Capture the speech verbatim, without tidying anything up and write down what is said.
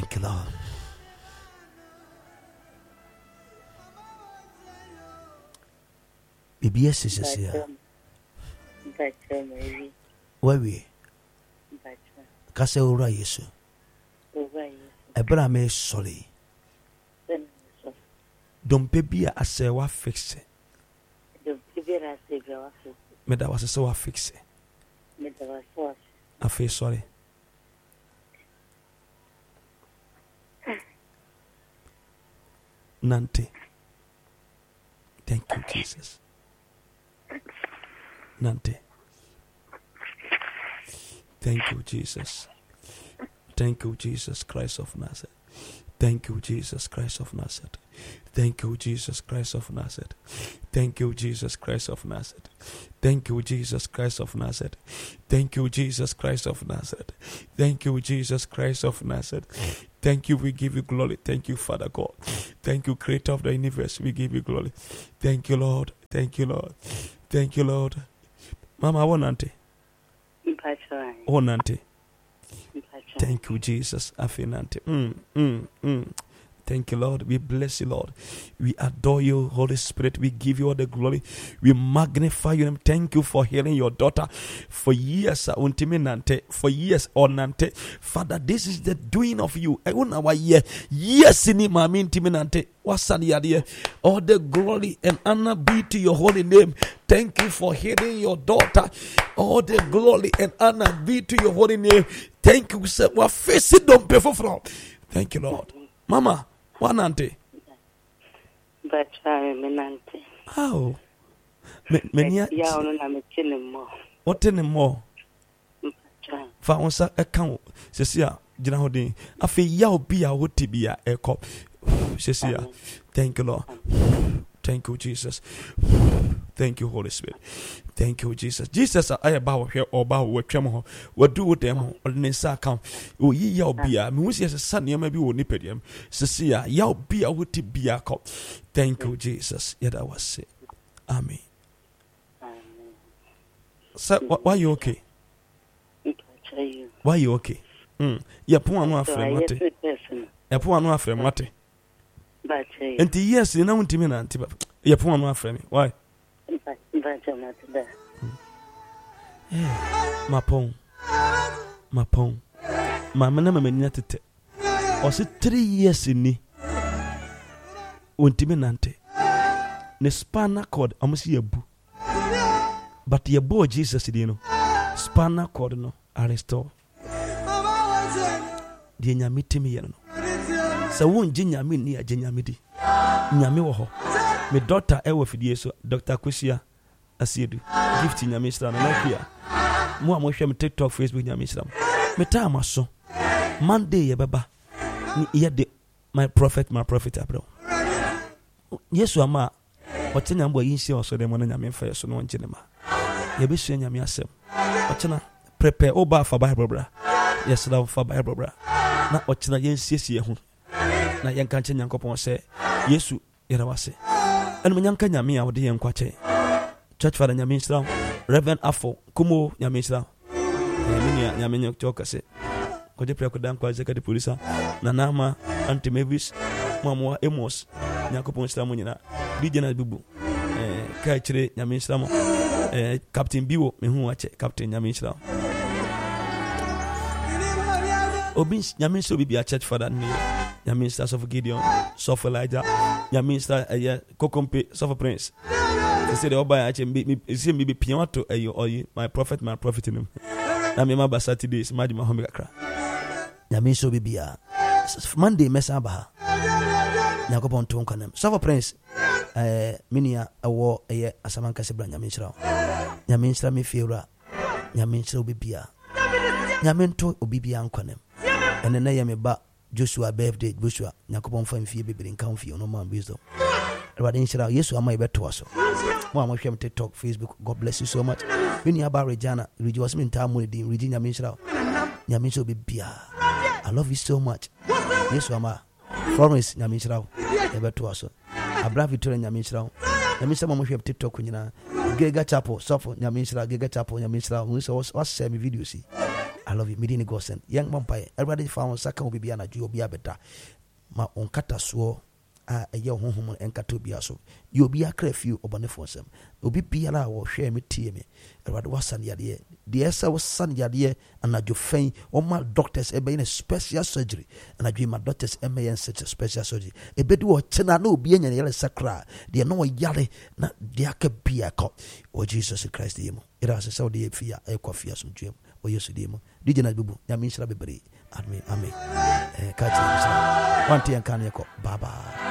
Thank you, Lord. B B S is here. Where we? Kase ura Yesu. Ebra me sorry. Don't baby a say wa fix it. Me da was so wa fix it. I feel sorry. Nante. Thank you, Jesus. Nante. Thank you, Jesus. Thank you, Jesus Christ of Nazareth. Thank you, Jesus Christ of Nazareth. Thank you, Jesus Christ of Nazareth. Thank you, Jesus Christ of Nazareth. Thank you, Jesus Christ of Nazareth. Thank you, Jesus Christ of Nazareth. Thank you, Jesus Christ of Nazareth. Thank you, we give you glory. Thank you, Father God. Thank you, Creator of the universe. We give you glory. Thank you, Lord. Thank you, Lord. Thank you, Lord. Mama, I want auntie. Oh, auntie. Thank you, Jesus. Afinante. Mm, mm, mm. Thank you, Lord. We bless you, Lord. We adore you, Holy Spirit. We give you all the glory. We magnify you. Thank you for healing your daughter for years. For years, Onante. Father, this is the doing of you. I want our year. Yes, in him, I mean, Timinante. What's the all the glory and honor be to your holy name. Thank you for healing your daughter. All the glory and honor be to your holy name. Thank you, sir. We're facing them before from. Thank you, Lord. Mama, one auntie. But I'm an auntie. How? Many what in more? Found a account. Cecilia, Janahodi. I feel yao be a would be a echo. Cecilia, thank you, Lord. Thank you, Jesus. Thank you, Holy Spirit. Thank you, Jesus. Jesus, I about here or about what Tremo, what do with them on Nessa account. Oh, ye yao be a music as a son, you may be on Nipedium. Cecilia, yao be a witty be a cop. Thank you, Jesus. Yet I was sick. Amen. So, why are you okay? Why are you okay? Hmm. Yeah, poor no afraid. Mate. Yeah, poor no afraid. Mate. And the yes, you know, to me, Auntie. Yeah, poor no afraid. Why? My pong, my pong, my manama menatite. Or sit three years in me. Untiminante. Ne spanner cord, almost ye boo. But your boy Jesus, you know, spanner cord no, I restore. The Yamiti me, you know. So won't Jinya me near Jinyamidi. Nyami woho. My daughter ever for the so Doctor Kusia Asidu. Gifting Yamislam and not here. More more shame TikTok, Facebook Yamislam. Me time so. Monday ye baba. Ni de my prophet, my prophet abro. Yes, ama. What's in your yin or so them on Yamin fire so no one cinema. You be saying Yamiasem. What's prepare over for Bible bra. Yes, love for Bible bra. Not what's in yin sis ye who. Na young country young couple say, Yesu, Yerawase. And when young Kanyami, I would young quache. Church Father Yamislam, Reverend Afo, Kumo Yamislam. Yaminia Yamin Joker say, could you pray with them quite the police? Nanama, Auntie Mavis, Mamma Emos, Yakupon Stamunina, Regional Bubu, Kaitre Yamislam, Captain Biwo, Mehuache, Captain Yamislam. Obins Yamin so be a church father near Yamin of Gideon, Sopher Elijah, Yamin star a year, Cocompe, Sopher Prince. They said, oh, by me, see me be piano or my prophet, my prophet in him. I remember Saturdays, Madame Homicra. Yamin so be a Monday, Messaba. Yakopon Tonkanem, Sopher Prince, Minia, a war a year, as a man Casablan Yamin. Yamin Slammy Fira, Yamin so be a Yamin to Obibian Conem. And then I am about Joshua birthday, Joshua, Nakopon for him, baby, in comfy, no man wisdom. But in Shara, yes, I might bet to us. One of them TikTok, Facebook, God bless you so much. When you about Regina, Rejoice me in time with the Regina Minshra. Yamisho be beer. I love you so much. Yes, Mama. Florence Yamishrao, ever to us. I brave you to Yamishrao. Yamisha Mama have TikTok when you know. Gega Chapo, Sofo, Yamisra, Gega Chapo, Yamisra, who was semi video see. I love you. Medini go send. Young vampire. Everybody found Saka will be an adju be a better. Ma on kata so a year home and Katubia so. You'll be a crefew or bonifosem. You'll be Piala or share me tea me. Everybody was San Yadia. The Essa was San Yadia and a Jofain or my doctors ever in a special surgery. And I dream my doctors M A N such a special surgery. A bed or Chena no being a yellow sacra. They are no yale, not the Akabia cop. Or Jesus Christ the Emo. It has a Saudi fear, a coffee as some dream. Or yes, the Emo. Did you not do? Yamin shall be buried. Amen. Amen. Catch you. One tea and can you call Baba.